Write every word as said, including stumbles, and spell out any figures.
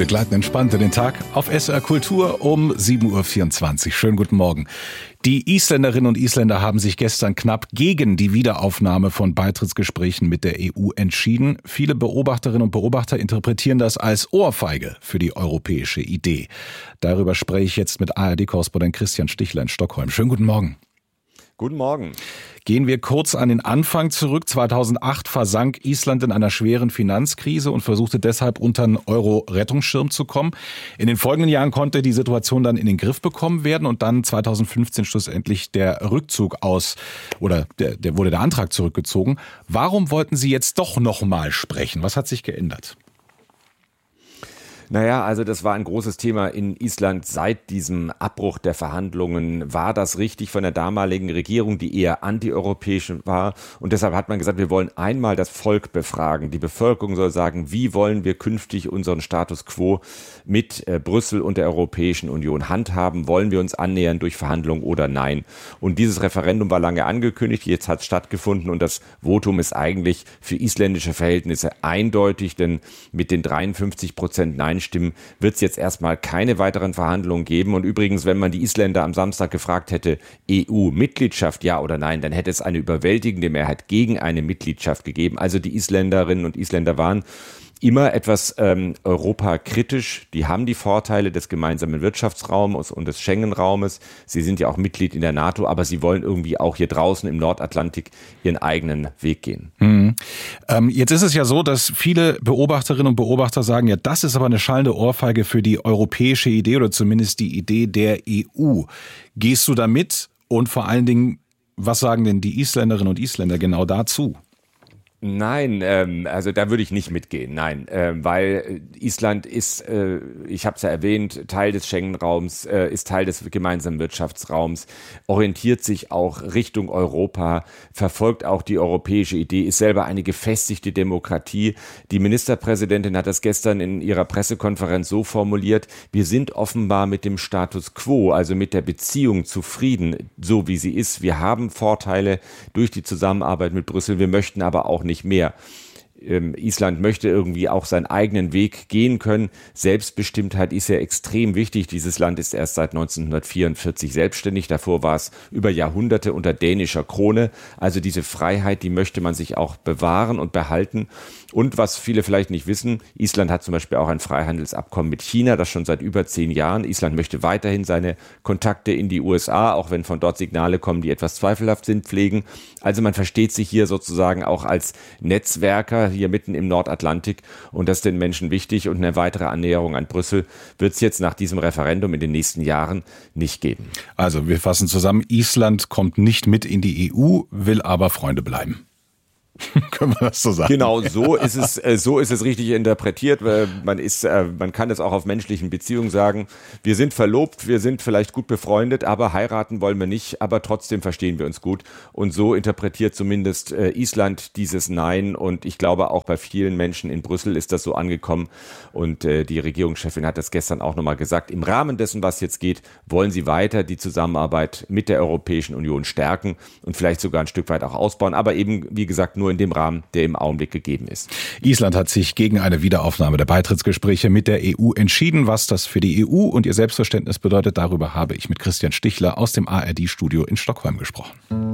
Wir gleiten entspannt in den Tag auf S R Kultur um sieben Uhr vierundzwanzig. Schönen guten Morgen. Die Isländerinnen und Isländer haben sich gestern knapp gegen die Wiederaufnahme von Beitrittsgesprächen mit der E U entschieden. Viele Beobachterinnen und Beobachter interpretieren das als Ohrfeige für die europäische Idee. Darüber spreche ich jetzt mit A R D-Korrespondent Christian Stichler in Stockholm. Schönen guten Morgen. Guten Morgen. Gehen wir kurz an den Anfang zurück. zweitausendacht versank Island in einer schweren Finanzkrise und versuchte deshalb unter einen Euro-Rettungsschirm zu kommen. In den folgenden Jahren konnte die Situation dann in den Griff bekommen werden und dann zweitausendfünfzehn schlussendlich der Rückzug aus, oder der, der wurde der Antrag zurückgezogen. Warum wollten Sie jetzt doch nochmal sprechen? Was hat sich geändert? Naja, also das war ein großes Thema in Island seit diesem Abbruch der Verhandlungen. War das richtig von der damaligen Regierung, die eher antieuropäisch war? Und deshalb hat man gesagt, wir wollen einmal das Volk befragen. Die Bevölkerung soll sagen, wie wollen wir künftig unseren Status quo mit äh, Brüssel und der Europäischen Union handhaben? Wollen wir uns annähern durch Verhandlungen oder nein? Und dieses Referendum war lange angekündigt, jetzt hat es stattgefunden und das Votum ist eigentlich für isländische Verhältnisse eindeutig, denn mit den dreiundfünfzig Prozent Nein Stimmen wird es jetzt erstmal keine weiteren Verhandlungen geben. Und übrigens, wenn man die Isländer am Samstag gefragt hätte, E U-Mitgliedschaft ja oder nein, dann hätte es eine überwältigende Mehrheit gegen eine Mitgliedschaft gegeben. Also die Isländerinnen und Isländer waren immer etwas ähm, europakritisch. Die haben die Vorteile des gemeinsamen Wirtschaftsraums und des Schengen-Raumes. Sie sind ja auch Mitglied in der NATO, aber sie wollen irgendwie auch hier draußen im Nordatlantik ihren eigenen Weg gehen. Hm. Ähm, jetzt ist es ja so, dass viele Beobachterinnen und Beobachter sagen, ja, das ist aber eine schallende Ohrfeige für die europäische Idee oder zumindest die Idee der E U. Gehst du da mit? Und vor allen Dingen, was sagen denn die Isländerinnen und Isländer genau dazu? Nein, ähm, also da würde ich nicht mitgehen, nein, äh, weil Island ist, äh, ich habe es ja erwähnt, Teil des Schengen-Raums, äh, ist Teil des gemeinsamen Wirtschaftsraums, orientiert sich auch Richtung Europa, verfolgt auch die europäische Idee, ist selber eine gefestigte Demokratie. Die Ministerpräsidentin hat das gestern in ihrer Pressekonferenz so formuliert, wir sind offenbar mit dem Status quo, also mit der Beziehung zufrieden, so wie sie ist. Wir haben Vorteile durch die Zusammenarbeit mit Brüssel, wir möchten aber auch nicht mehr. Ähm, Island möchte irgendwie auch seinen eigenen Weg gehen können. Selbstbestimmtheit ist ja extrem wichtig. Dieses Land ist erst seit neunzehnhundertvierundvierzig selbstständig. Davor war es über Jahrhunderte unter dänischer Krone. Also diese Freiheit, die möchte man sich auch bewahren und behalten. Und was viele vielleicht nicht wissen, Island hat zum Beispiel auch ein Freihandelsabkommen mit China, das schon seit über zehn Jahren. Island möchte weiterhin seine Kontakte in die U S A, auch wenn von dort Signale kommen, die etwas zweifelhaft sind, pflegen. Also man versteht sich hier sozusagen auch als Netzwerker hier mitten im Nordatlantik und das ist den Menschen wichtig und eine weitere Annäherung an Brüssel wird es jetzt nach diesem Referendum in den nächsten Jahren nicht geben. Also wir fassen zusammen, Island kommt nicht mit in die E U, will aber Freunde bleiben. Können wir das so sagen? Genau, so ist es, äh, so ist es richtig interpretiert. Weil man ist, äh, man kann es auch auf menschlichen Beziehungen sagen. Wir sind verlobt, wir sind vielleicht gut befreundet, aber heiraten wollen wir nicht, aber trotzdem verstehen wir uns gut. Und so interpretiert zumindest äh, Island dieses Nein. Und ich glaube, auch bei vielen Menschen in Brüssel ist das so angekommen. Und äh, die Regierungschefin hat das gestern auch nochmal gesagt. Im Rahmen dessen, was jetzt geht, wollen sie weiter die Zusammenarbeit mit der Europäischen Union stärken und vielleicht sogar ein Stück weit auch ausbauen. Aber eben, wie gesagt, nur in dem Rahmen, der im Augenblick gegeben ist. Island hat sich gegen eine Wiederaufnahme der Beitrittsgespräche mit der E U entschieden. Was das für die E U und ihr Selbstverständnis bedeutet, darüber habe ich mit Christian Stichler aus dem A R D-Studio in Stockholm gesprochen.